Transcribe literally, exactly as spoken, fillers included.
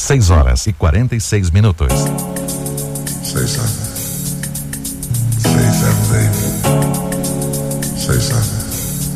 seis horas e quarenta e seis minutos. Say something. Say something, baby. Say something.